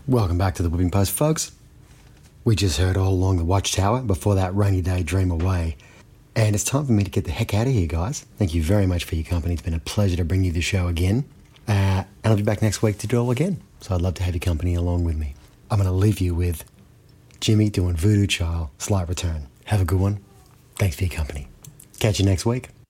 Welcome back to the Whipping Post, folks. We just heard All Along the Watchtower, before that Rainy Day Dream Away. And it's time for me to get the heck out of here, guys. Thank you very much for your company. It's been a pleasure to bring you the show again. And I'll be back next week to do it all again. So I'd love to have your company along with me. I'm going to leave you with Jimmy doing Voodoo Child, Slight Return. Have a good one. Thanks for your company. Catch you next week.